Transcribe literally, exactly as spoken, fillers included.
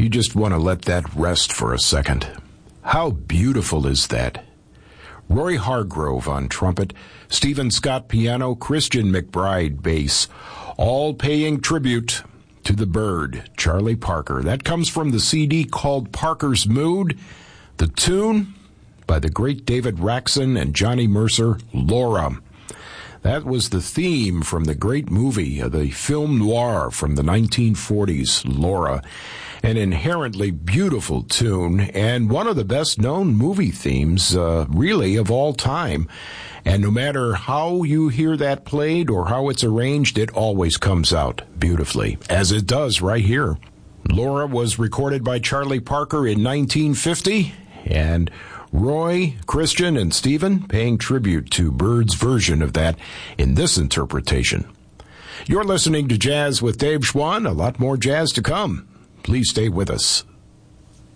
You just want to let that rest for a second. How beautiful is that? Roy Hargrove on trumpet, Stephen Scott piano, Christian McBride bass, all paying tribute to the Bird, Charlie Parker. That comes from the C D called Parker's Mood. The tune by the great David Raxon and Johnny Mercer, Laura. That was the theme from the great movie, the film noir from the nineteen forties, Laura. An inherently beautiful tune and one of the best-known movie themes, uh, really, of all time. And no matter how you hear that played or how it's arranged, it always comes out beautifully, as it does right here. Laura was recorded by Charlie Parker in nineteen fifty, and Roy, Christian, and Stephen paying tribute to Bird's version of that in this interpretation. You're listening to Jazz with Dave Schwann. A lot more jazz to come. Please stay with us.